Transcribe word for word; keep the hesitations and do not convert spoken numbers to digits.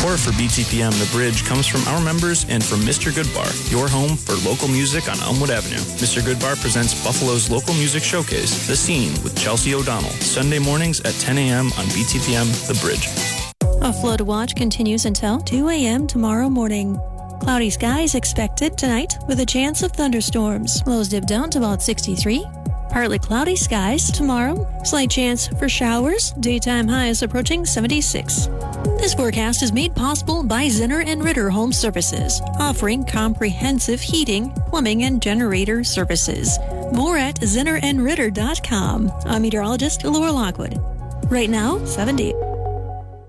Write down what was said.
Support for B T P M The Bridge comes from our members and from Mister Goodbar, your home for local music on Elmwood Avenue. Mister Goodbar presents Buffalo's local music showcase, The Scene, with Chelsea O'Donnell, Sunday mornings at ten a.m. on B T P M The Bridge. A flood watch continues until two a.m. tomorrow morning. Cloudy skies expected tonight with a chance of thunderstorms. Lows dip down to about sixty-three. Partly cloudy skies tomorrow. Slight chance for showers. Daytime highs approaching seventy-six. This forecast is made possible by Zinner and Ritter Home Services, offering comprehensive heating, plumbing, and generator services. More at zinner and ritter dot com. I'm meteorologist Laura Lockwood. Right now, seventy.